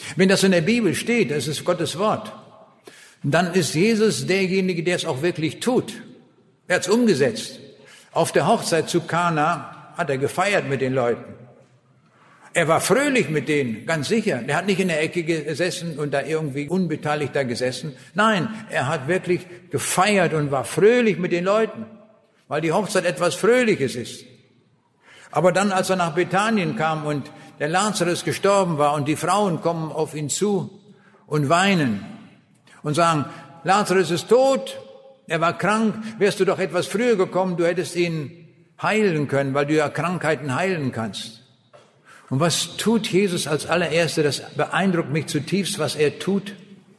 Wenn das in der Bibel steht, das ist Gottes Wort, dann ist Jesus derjenige, der es auch wirklich tut. Er hat es umgesetzt. Auf der Hochzeit zu Kana hat er gefeiert mit den Leuten. Er war fröhlich mit denen, ganz sicher. Er hat nicht in der Ecke gesessen und da irgendwie unbeteiligt da gesessen. Nein, er hat wirklich gefeiert und war fröhlich mit den Leuten, weil die Hochzeit etwas Fröhliches ist. Aber dann, als er nach Bethanien kam und der Lazarus gestorben war und die Frauen kommen auf ihn zu und weinen und sagen, Lazarus ist tot, er war krank, wärst du doch etwas früher gekommen, du hättest ihn heilen können, weil du ja Krankheiten heilen kannst. Und was tut Jesus als allererster? Das beeindruckt mich zutiefst, was er tut.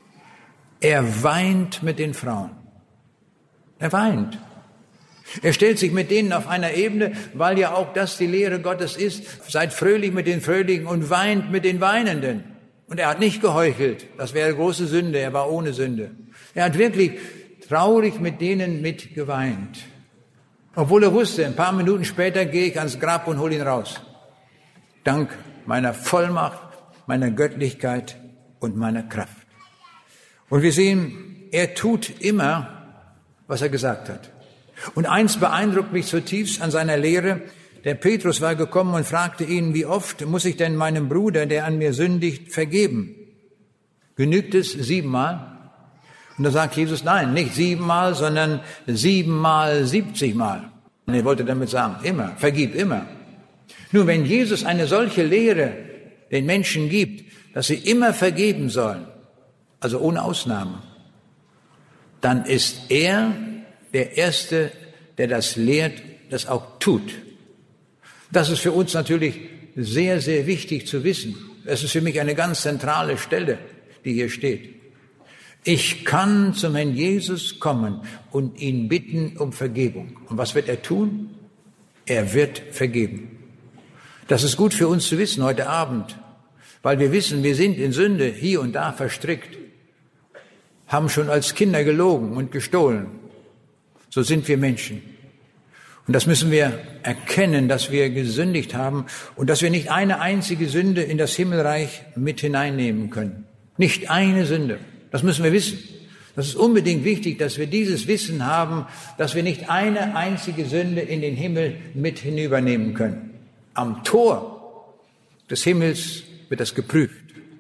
Er weint mit den Frauen. Er weint. Er stellt sich mit denen auf einer Ebene, weil ja auch das die Lehre Gottes ist. Seid fröhlich mit den Fröhlichen und weint mit den Weinenden. Und er hat nicht geheuchelt. Das wäre große Sünde. Er war ohne Sünde. Er hat wirklich traurig mit denen mitgeweint. Obwohl er wusste, ein paar Minuten später gehe ich ans Grab und hole ihn raus. Dank meiner Vollmacht, meiner Göttlichkeit und meiner Kraft. Und wir sehen, er tut immer, was er gesagt hat. Und eins beeindruckt mich zutiefst an seiner Lehre. Der Petrus war gekommen und fragte ihn, wie oft muss ich denn meinem Bruder, der an mir sündigt, vergeben? Genügt es 7-mal? Und da sagt Jesus, nein, nicht 7-mal, sondern 7-mal 70-mal. Und er wollte damit sagen, immer, vergib immer. Nun, wenn Jesus eine solche Lehre den Menschen gibt, dass sie immer vergeben sollen, also ohne Ausnahme, dann ist er der Erste, der das lehrt, das auch tut. Das ist für uns natürlich sehr, sehr wichtig zu wissen. Es ist für mich eine ganz zentrale Stelle, die hier steht. Ich kann zum Herrn Jesus kommen und ihn bitten um Vergebung. Und was wird er tun? Er wird vergeben. Das ist gut für uns zu wissen heute Abend, weil wir wissen, wir sind in Sünde hier und da verstrickt, haben schon als Kinder gelogen und gestohlen. So sind wir Menschen. Und das müssen wir erkennen, dass wir gesündigt haben und dass wir nicht eine einzige Sünde in das Himmelreich mit hineinnehmen können. Nicht eine Sünde. Das müssen wir wissen. Das ist unbedingt wichtig, dass wir dieses Wissen haben, dass wir nicht eine einzige Sünde in den Himmel mit hinübernehmen können. Am Tor des Himmels wird das geprüft.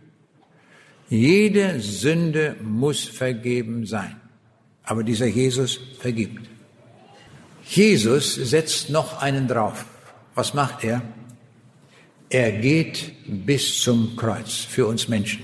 Jede Sünde muss vergeben sein. Aber dieser Jesus vergibt. Jesus setzt noch einen drauf. Was macht er? Er geht bis zum Kreuz für uns Menschen.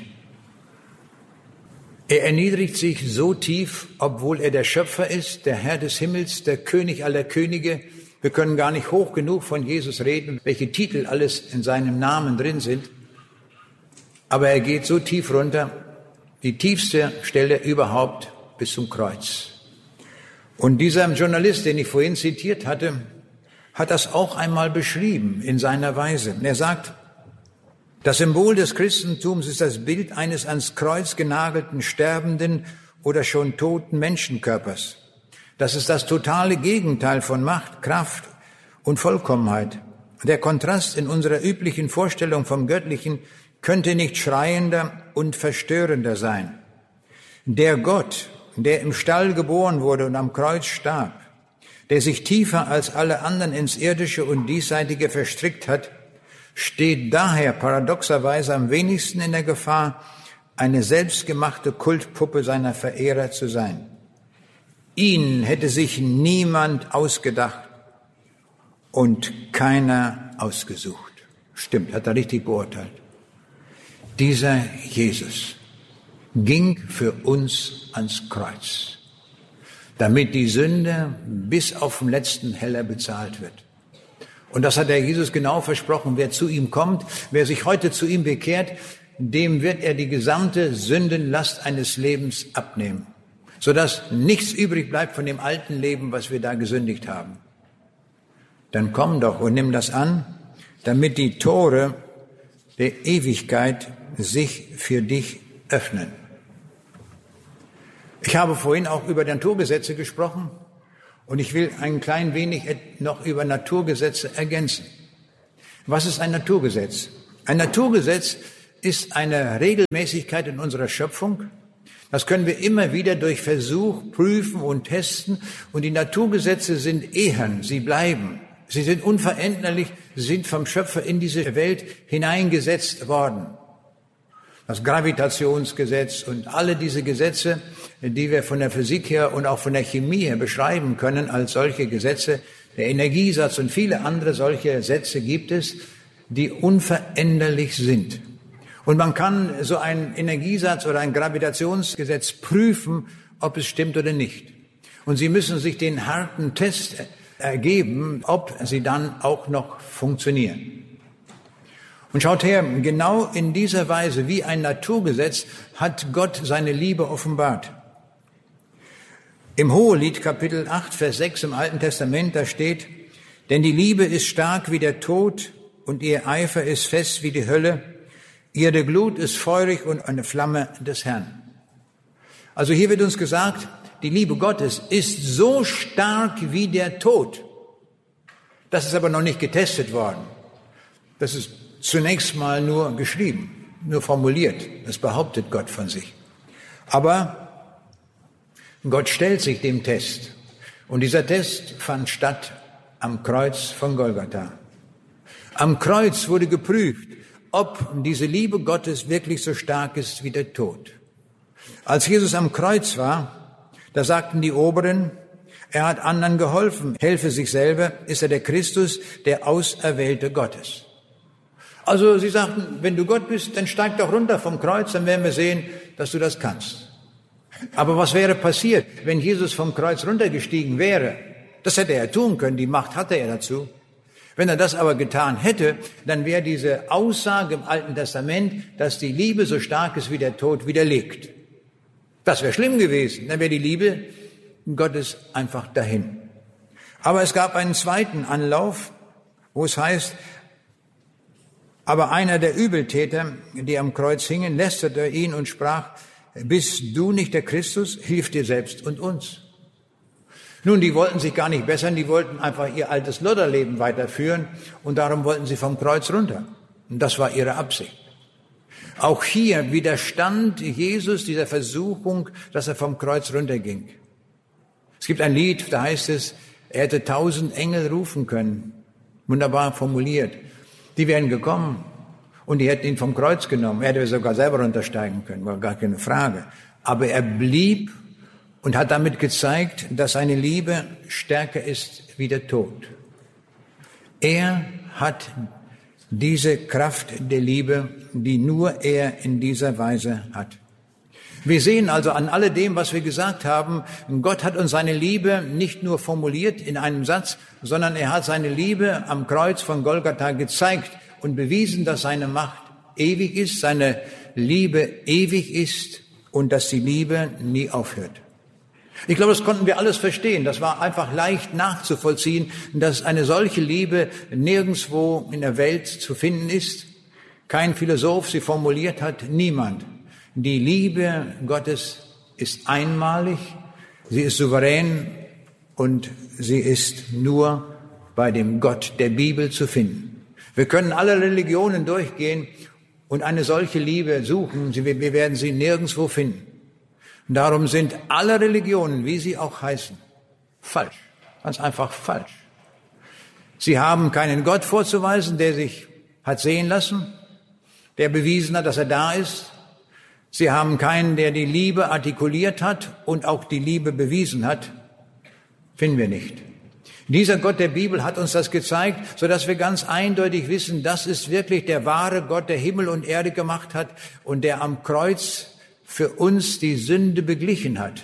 Er erniedrigt sich so tief, obwohl er der Schöpfer ist, der Herr des Himmels, der König aller Könige. Wir können gar nicht hoch genug von Jesus reden, welche Titel alles in seinem Namen drin sind. Aber er geht so tief runter, die tiefste Stelle überhaupt bis zum Kreuz. Und dieser Journalist, den ich vorhin zitiert hatte, hat das auch einmal beschrieben in seiner Weise. Er sagt, das Symbol des Christentums ist das Bild eines ans Kreuz genagelten, sterbenden oder schon toten Menschenkörpers. Das ist das totale Gegenteil von Macht, Kraft und Vollkommenheit. Der Kontrast in unserer üblichen Vorstellung vom Göttlichen könnte nicht schreiender und verstörender sein. Der Gott, der im Stall geboren wurde und am Kreuz starb, der sich tiefer als alle anderen ins Irdische und Diesseitige verstrickt hat, steht daher paradoxerweise am wenigsten in der Gefahr, eine selbstgemachte Kultpuppe seiner Verehrer zu sein. Ihn hätte sich niemand ausgedacht und keiner ausgesucht. Stimmt, hat er richtig beurteilt. Dieser Jesus ging für uns ans Kreuz, damit die Sünde bis auf den letzten Heller bezahlt wird. Und das hat der Jesus genau versprochen. Wer zu ihm kommt, wer sich heute zu ihm bekehrt, dem wird er die gesamte Sündenlast eines Lebens abnehmen, sodass nichts übrig bleibt von dem alten Leben, was wir da gesündigt haben. Dann komm doch und nimm das an, damit die Tore der Ewigkeit sich für dich öffnen. Ich habe vorhin auch über Naturgesetze gesprochen und ich will ein klein wenig noch über Naturgesetze ergänzen. Was ist ein Naturgesetz? Ein Naturgesetz ist eine Regelmäßigkeit in unserer Schöpfung. Das können wir immer wieder durch Versuch prüfen und testen. Und die Naturgesetze sind ehern, sie bleiben. Sie sind unveränderlich, sie sind vom Schöpfer in diese Welt hineingesetzt worden. Das Gravitationsgesetz und alle diese Gesetze, die wir von der Physik her und auch von der Chemie her beschreiben können als solche Gesetze, der Energiesatz und viele andere solche Sätze gibt es, die unveränderlich sind. Und man kann so einen Energiesatz oder ein Gravitationsgesetz prüfen, ob es stimmt oder nicht. Und Sie müssen sich den harten Test ergeben, ob sie dann auch noch funktionieren. Und schaut her, genau in dieser Weise, wie ein Naturgesetz, hat Gott seine Liebe offenbart. Im Hohelied, Kapitel 8, Vers 6 im Alten Testament, da steht, denn die Liebe ist stark wie der Tod und ihr Eifer ist fest wie die Hölle. Ihre Glut ist feurig und eine Flamme des Herrn. Also hier wird uns gesagt, die Liebe Gottes ist so stark wie der Tod. Das ist aber noch nicht getestet worden. Das ist zunächst mal nur geschrieben, nur formuliert. Das behauptet Gott von sich. Aber Gott stellt sich dem Test. Und dieser Test fand statt am Kreuz von Golgatha. Am Kreuz wurde geprüft, ob diese Liebe Gottes wirklich so stark ist wie der Tod. Als Jesus am Kreuz war, da sagten die Oberen, er hat anderen geholfen, helfe sich selber, ist er der Christus, der Auserwählte Gottes. Also sie sagten, wenn du Gott bist, dann steig doch runter vom Kreuz, dann werden wir sehen, dass du das kannst. Aber was wäre passiert, wenn Jesus vom Kreuz runtergestiegen wäre? Das hätte er tun können, die Macht hatte er dazu. Wenn er das aber getan hätte, dann wäre diese Aussage im Alten Testament, dass die Liebe so stark ist wie der Tod, widerlegt. Das wäre schlimm gewesen, dann wäre die Liebe Gottes einfach dahin. Aber es gab einen zweiten Anlauf, wo es heißt, aber einer der Übeltäter, die am Kreuz hingen, lästerte ihn und sprach, bist du nicht der Christus? Hilf dir selbst und uns. Nun, die wollten sich gar nicht bessern, die wollten einfach ihr altes Lodderleben weiterführen und darum wollten sie vom Kreuz runter. Und das war ihre Absicht. Auch hier widerstand Jesus dieser Versuchung, dass er vom Kreuz runterging. Es gibt ein Lied, da heißt es, er hätte 1000 Engel rufen können. Wunderbar formuliert. Die wären gekommen und die hätten ihn vom Kreuz genommen. Er hätte sogar selber runtersteigen können, war gar keine Frage. Aber er blieb und hat damit gezeigt, dass seine Liebe stärker ist wie der Tod. Er hat diese Kraft der Liebe, die nur er in dieser Weise hat. Wir sehen also an alledem, was wir gesagt haben, Gott hat uns seine Liebe nicht nur formuliert in einem Satz, sondern er hat seine Liebe am Kreuz von Golgatha gezeigt und bewiesen, dass seine Macht ewig ist, seine Liebe ewig ist und dass die Liebe nie aufhört. Ich glaube, das konnten wir alles verstehen. Das war einfach leicht nachzuvollziehen, dass eine solche Liebe nirgendwo in der Welt zu finden ist. Kein Philosoph sie formuliert hat, niemand. Die Liebe Gottes ist einmalig, sie ist souverän und sie ist nur bei dem Gott der Bibel zu finden. Wir können alle Religionen durchgehen und eine solche Liebe suchen, wir werden sie nirgendwo finden. Und darum sind alle Religionen, wie sie auch heißen, falsch, ganz einfach falsch. Sie haben keinen Gott vorzuweisen, der sich hat sehen lassen, der bewiesen hat, dass er da ist. Sie haben keinen, der die Liebe artikuliert hat und auch die Liebe bewiesen hat. Finden wir nicht. Dieser Gott der Bibel hat uns das gezeigt, sodass wir ganz eindeutig wissen, das ist wirklich der wahre Gott, der Himmel und Erde gemacht hat und der am Kreuz für uns die Sünde beglichen hat.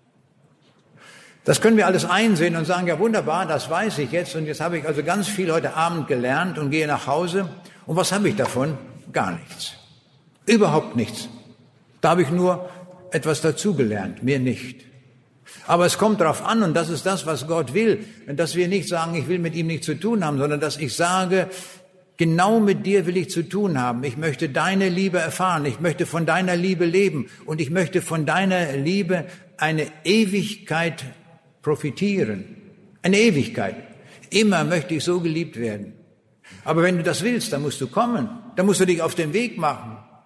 Das können wir alles einsehen und sagen, ja wunderbar, das weiß ich jetzt und jetzt habe ich also ganz viel heute Abend gelernt und gehe nach Hause. Und was habe ich davon? Gar nichts. Überhaupt nichts. Da habe ich nur etwas dazugelernt, mehr nicht. Aber es kommt darauf an, und das ist das, was Gott will, dass wir nicht sagen, ich will mit ihm nichts zu tun haben, sondern dass ich sage, genau mit dir will ich zu tun haben. Ich möchte deine Liebe erfahren, ich möchte von deiner Liebe leben und ich möchte von deiner Liebe eine Ewigkeit profitieren. Eine Ewigkeit. Immer möchte ich so geliebt werden. Aber wenn du das willst, dann musst du kommen, dann musst du dich auf den Weg machen.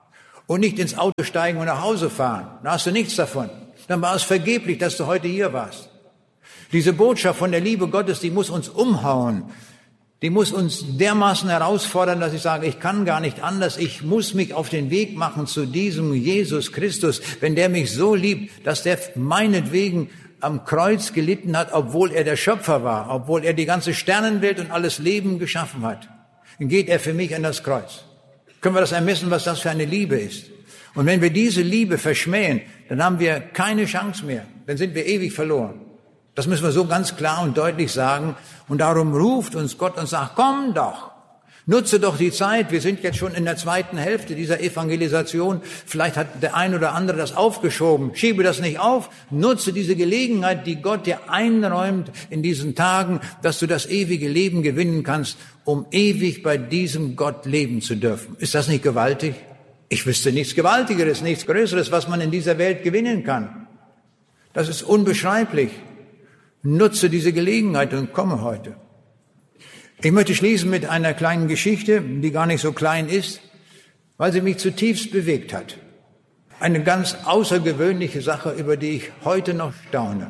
und nicht ins Auto steigen und nach Hause fahren. Da hast du nichts davon. Dann war es vergeblich, dass du heute hier warst. Diese Botschaft von der Liebe Gottes, die muss uns umhauen. Die muss uns dermaßen herausfordern, dass ich sage, ich kann gar nicht anders. Ich muss mich auf den Weg machen zu diesem Jesus Christus, wenn der mich so liebt, dass der meinetwegen am Kreuz gelitten hat, obwohl er der Schöpfer war, obwohl er die ganze Sternenwelt und alles Leben geschaffen hat. Dann geht er für mich an das Kreuz. Können wir das ermessen, was das für eine Liebe ist? Und wenn wir diese Liebe verschmähen, dann haben wir keine Chance mehr. Dann sind wir ewig verloren. Das müssen wir so ganz klar und deutlich sagen. Und darum ruft uns Gott und sagt, komm doch, nutze doch die Zeit. Wir sind jetzt schon in der zweiten Hälfte dieser Evangelisation. Vielleicht hat der ein oder andere das aufgeschoben. Schiebe das nicht auf. Nutze diese Gelegenheit, die Gott dir einräumt in diesen Tagen, dass du das ewige Leben gewinnen kannst, um ewig bei diesem Gott leben zu dürfen. Ist das nicht gewaltig? Ich wüsste nichts Gewaltigeres, nichts Größeres, was man in dieser Welt gewinnen kann. Das ist unbeschreiblich. Nutze diese Gelegenheit und komme heute. Ich möchte schließen mit einer kleinen Geschichte, die gar nicht so klein ist, weil sie mich zutiefst bewegt hat. Eine ganz außergewöhnliche Sache, über die ich heute noch staune.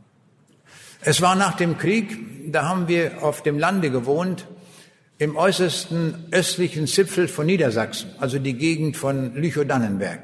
Es war nach dem Krieg, da haben wir auf dem Lande gewohnt, im äußersten östlichen Zipfel von Niedersachsen, also die Gegend von Lüchow-Dannenberg.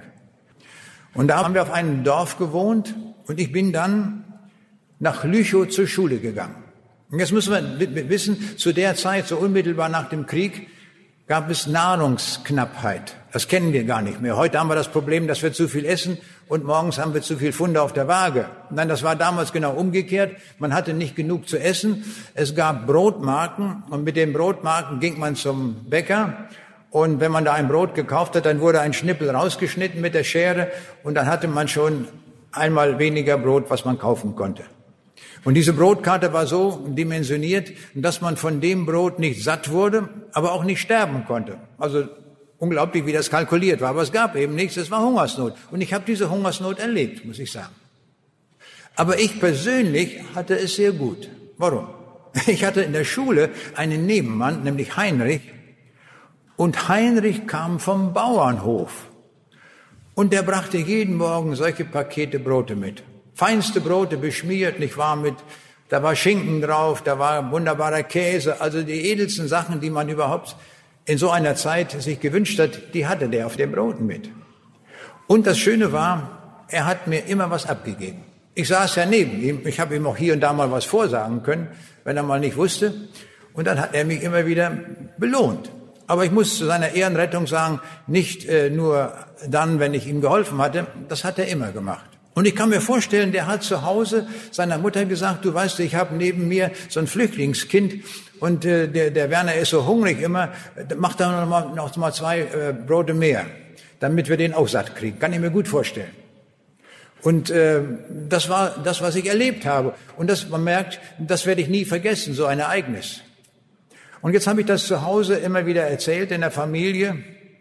Und da haben wir auf einem Dorf gewohnt und ich bin dann nach Lüchow zur Schule gegangen. Und jetzt müssen wir wissen, zu der Zeit, so unmittelbar nach dem Krieg, gab es Nahrungsknappheit. Das kennen wir gar nicht mehr. Heute haben wir das Problem, dass wir zu viel essen und morgens haben wir zu viel Pfunde auf der Waage. Nein, das war damals genau umgekehrt. Man hatte nicht genug zu essen. Es gab Brotmarken und mit den Brotmarken ging man zum Bäcker. Und wenn man da ein Brot gekauft hat, dann wurde ein Schnippel rausgeschnitten mit der Schere und dann hatte man schon einmal weniger Brot, was man kaufen konnte. Und diese Brotkarte war so dimensioniert, dass man von dem Brot nicht satt wurde, aber auch nicht sterben konnte. Also unglaublich, wie das kalkuliert war. Aber es gab eben nichts, es war Hungersnot. Und ich habe diese Hungersnot erlebt, muss ich sagen. Aber ich persönlich hatte es sehr gut. Warum? Ich hatte in der Schule einen Nebenmann, nämlich Heinrich. Und Heinrich kam vom Bauernhof. Und der brachte jeden Morgen solche Pakete Brote mit. Feinste Brote, beschmiert, nicht wahr, da war Schinken drauf, da war wunderbarer Käse, also die edelsten Sachen, die man überhaupt in so einer Zeit sich gewünscht hat, die hatte der auf den Broten mit. Und das Schöne war, er hat mir immer was abgegeben. Ich saß ja neben ihm, ich habe ihm auch hier und da mal was vorsagen können, wenn er mal nicht wusste. Und dann hat er mich immer wieder belohnt. Aber ich muss zu seiner Ehrenrettung sagen, nicht nur dann, wenn ich ihm geholfen hatte, das hat er immer gemacht. Und ich kann mir vorstellen, der hat zu Hause seiner Mutter gesagt, du weißt, ich habe neben mir so ein Flüchtlingskind und der Werner ist so hungrig immer, mach da noch mal 2 Brote mehr, damit wir den auch satt kriegen. Kann ich mir gut vorstellen. Und das war das, was ich erlebt habe. Und man merkt, das werde ich nie vergessen, so ein Ereignis. Und jetzt habe ich das zu Hause immer wieder erzählt in der Familie.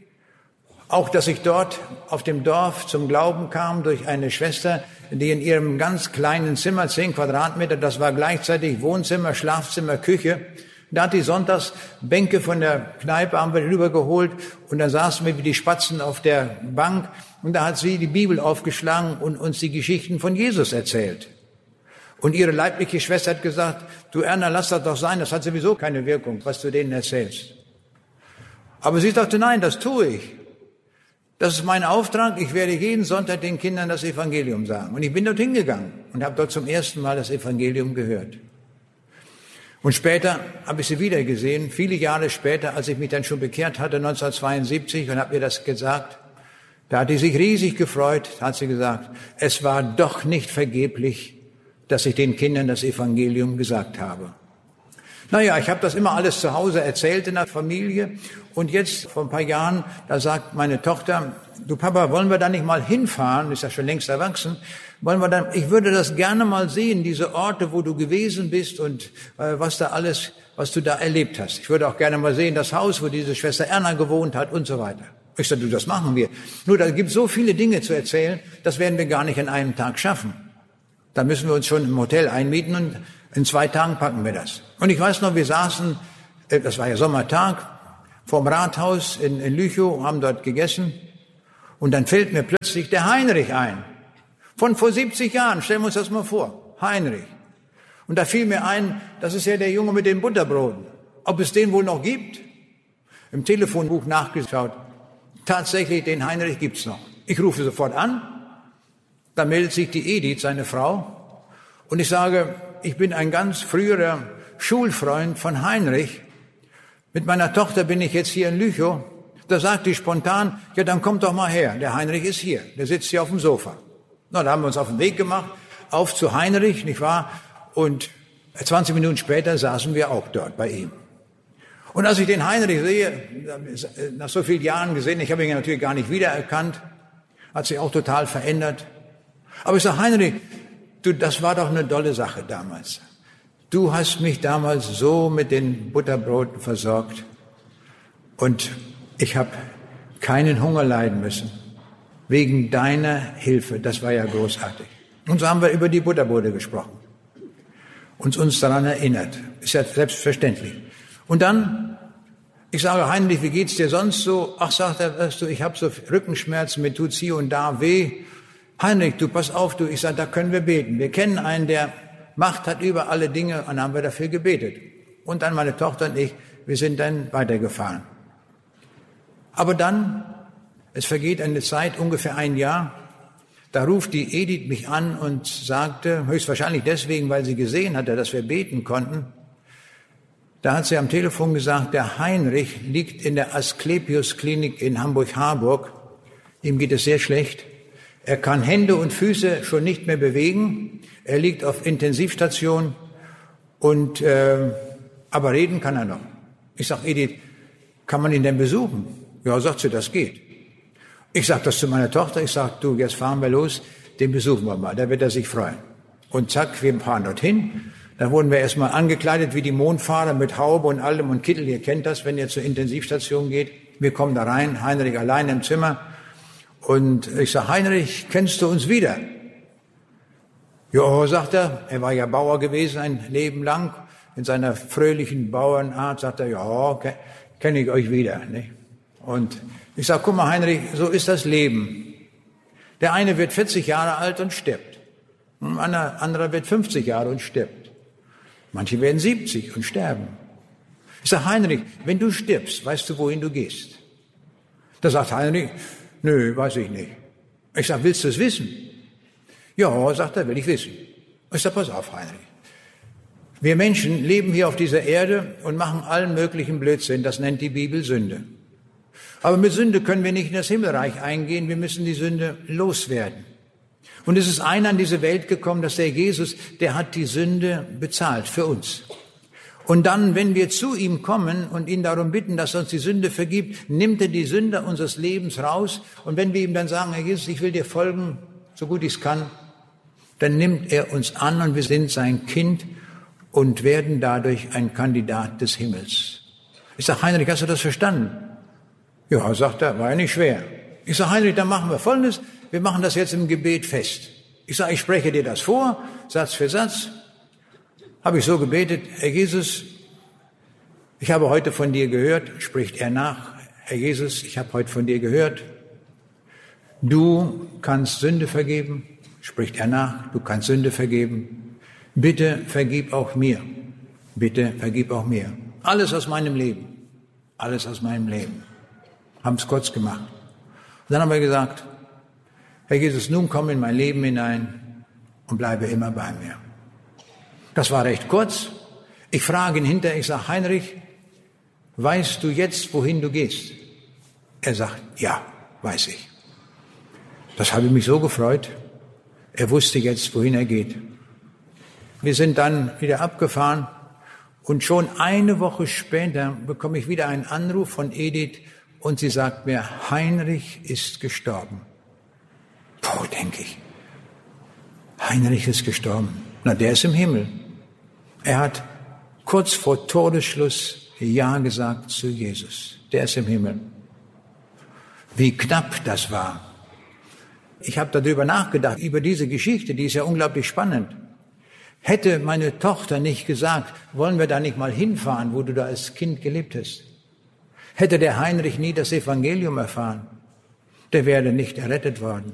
Auch, dass ich dort auf dem Dorf zum Glauben kam durch eine Schwester, die in ihrem ganz kleinen Zimmer, 10 Quadratmeter, das war gleichzeitig Wohnzimmer, Schlafzimmer, Küche. Da hat die sonntags Bänke von der Kneipe haben wir rübergeholt und dann saßen wir wie die Spatzen auf der Bank und da hat sie die Bibel aufgeschlagen und uns die Geschichten von Jesus erzählt. Und ihre leibliche Schwester hat gesagt, du Erna, lass das doch sein, das hat sowieso keine Wirkung, was du denen erzählst. Aber sie sagte, nein, das tue ich. Das ist mein Auftrag. Ich werde jeden Sonntag den Kindern das Evangelium sagen. Und ich bin dort hingegangen und habe dort zum ersten Mal das Evangelium gehört. Und später habe ich sie wieder gesehen, viele Jahre später, als ich mich dann schon bekehrt hatte, 1972, und habe ihr das gesagt. Da hat sie sich riesig gefreut, hat sie gesagt, es war doch nicht vergeblich, dass ich den Kindern das Evangelium gesagt habe. Naja, ich habe das immer alles zu Hause erzählt in der Familie. Und jetzt, vor ein paar Jahren, da sagt meine Tochter, du Papa, wollen wir da nicht mal hinfahren? Ist ja schon längst erwachsen. Ich würde das gerne mal sehen, diese Orte, wo du gewesen bist und was du da erlebt hast. Ich würde auch gerne mal sehen, das Haus, wo diese Schwester Erna gewohnt hat und so weiter. Ich sage, das machen wir. Nur, da gibt es so viele Dinge zu erzählen, das werden wir gar nicht in einem Tag schaffen. Da müssen wir uns schon im Hotel einmieten und in 2 Tagen packen wir das. Und ich weiß noch, wir saßen, das war ja Sommertag, vorm Rathaus in Lüchow, haben dort gegessen. Und dann fällt mir plötzlich der Heinrich ein. Von vor 70 Jahren, stellen wir uns das mal vor. Heinrich. Und da fiel mir ein, das ist ja der Junge mit den Butterbroten. Ob es den wohl noch gibt? Im Telefonbuch nachgeschaut. Tatsächlich, den Heinrich gibt's noch. Ich rufe sofort an. Da meldet sich die Edith, seine Frau. Und ich sage, ich bin ein ganz früherer Schulfreund von Heinrich. Mit meiner Tochter bin ich jetzt hier in Lüchow. Da sagt die spontan, ja, dann kommt doch mal her. Der Heinrich ist hier. Der sitzt hier auf dem Sofa. Na, da haben wir uns auf den Weg gemacht. Auf zu Heinrich, nicht wahr? Und 20 Minuten später saßen wir auch dort bei ihm. Und als ich den Heinrich sehe, nach so vielen Jahren gesehen, ich habe ihn natürlich gar nicht wiedererkannt, hat sich auch total verändert. Aber ich sage, Heinrich, du, das war doch eine dolle Sache damals. Du hast mich damals so mit den Butterbroten versorgt und ich habe keinen Hunger leiden müssen. Wegen deiner Hilfe, das war ja großartig. Und so haben wir über die Butterbrote gesprochen. Uns daran erinnert. Ist ja selbstverständlich. Und dann, ich sage, Heinrich, wie geht's dir sonst so? Ach, sagt er, weißt du, ich habe so Rückenschmerzen, mir tut's hier und da weh. Heinrich, du, pass auf, du, ich sage, da können wir beten. Wir kennen einen, der Macht hat über alle Dinge, und dann haben wir dafür gebetet. Und dann meine Tochter und ich, wir sind dann weitergefahren. Aber dann, es vergeht eine Zeit, ungefähr ein Jahr, da ruft die Edith mich an und sagte, höchstwahrscheinlich deswegen, weil sie gesehen hatte, dass wir beten konnten, da hat sie am Telefon gesagt, der Heinrich liegt in der Asklepios-Klinik in Hamburg-Harburg. Ihm geht es sehr schlecht. Er kann Hände und Füße schon nicht mehr bewegen. Er liegt auf Intensivstation und aber reden kann er noch. Ich sage, Edith, kann man ihn denn besuchen? Ja, sagt sie, das geht. Ich sage das zu meiner Tochter. Ich sage, du, jetzt fahren wir los, den besuchen wir mal. Da wird er sich freuen. Und zack, wir fahren dorthin. Da wurden wir erstmal angekleidet wie die Mondfahrer mit Haube und allem und Kittel. Ihr kennt das, wenn ihr zur Intensivstation geht. Wir kommen da rein, Heinrich allein im Zimmer. Und ich sage, Heinrich, kennst du uns wieder? Ja, sagt er, er war ja Bauer gewesen ein Leben lang. In seiner fröhlichen Bauernart sagt er, ja, kenne ich euch wieder. Nicht? Und ich sage, guck mal, Heinrich, so ist das Leben. Der eine wird 40 Jahre alt und stirbt. Ein anderer wird 50 Jahre und stirbt. Manche werden 70 und sterben. Ich sage, Heinrich, wenn du stirbst, weißt du, wohin du gehst? Da sagt Heinrich, nö, weiß ich nicht. Ich sage, willst du es wissen? Ja, sagt er, will ich wissen. Ich sage, pass auf, Heinrich. Wir Menschen leben hier auf dieser Erde und machen allen möglichen Blödsinn. Das nennt die Bibel Sünde. Aber mit Sünde können wir nicht in das Himmelreich eingehen. Wir müssen die Sünde loswerden. Und es ist einer in diese Welt gekommen, dass der Jesus, der hat die Sünde bezahlt für uns. Und dann, wenn wir zu ihm kommen und ihn darum bitten, dass er uns die Sünde vergibt, nimmt er die Sünde unseres Lebens raus. Und wenn wir ihm dann sagen, Herr Jesus, ich will dir folgen, so gut ich es kann, dann nimmt er uns an und wir sind sein Kind und werden dadurch ein Kandidat des Himmels. Ich sage, Heinrich, hast du das verstanden? Ja, sagt er, war ja nicht schwer. Ich sage, Heinrich, dann machen wir Folgendes. Wir machen das jetzt im Gebet fest. Ich sage, ich spreche dir das vor, Satz für Satz. Habe ich so gebetet, Herr Jesus, ich habe heute von dir gehört, spricht er nach. Herr Jesus, ich habe heute von dir gehört. Du kannst Sünde vergeben, spricht er nach. Du kannst Sünde vergeben. Bitte vergib auch mir. Bitte vergib auch mir. Alles aus meinem Leben. Alles aus meinem Leben. Haben es kurz gemacht. Und dann haben wir gesagt, Herr Jesus, nun komm in mein Leben hinein und bleibe immer bei mir. Das war recht kurz. Ich frage ihn hinterher, ich sage, Heinrich, weißt du jetzt, wohin du gehst? Er sagt, ja, weiß ich. Das habe mich so gefreut. Er wusste jetzt, wohin er geht. Wir sind dann wieder abgefahren und schon eine Woche später bekomme ich wieder einen Anruf von Edith und sie sagt mir, Heinrich ist gestorben. Puh, denke ich. Heinrich ist gestorben. Na, der ist im Himmel. Er hat kurz vor Todesschluss Ja gesagt zu Jesus. Der ist im Himmel. Wie knapp das war. Ich habe darüber nachgedacht, über diese Geschichte, die ist ja unglaublich spannend. Hätte meine Tochter nicht gesagt, wollen wir da nicht mal hinfahren, wo du da als Kind gelebt hast? Hätte der Heinrich nie das Evangelium erfahren? der wäre nicht errettet worden.